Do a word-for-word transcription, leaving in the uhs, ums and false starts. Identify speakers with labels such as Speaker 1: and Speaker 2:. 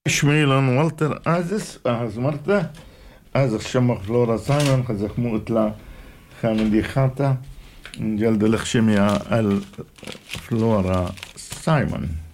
Speaker 1: Schmelen Walter Azis, az Marta, az الشمخ فلورا سايمون خزخ مؤتلا خان دي خاطا جلد الخشمية الفلورا سايمون.